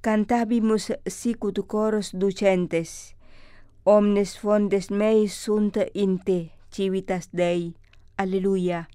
Cantabimus sicut coros ducentes, omnes fondes meis sunt in te, civitas Dei. Alleluia.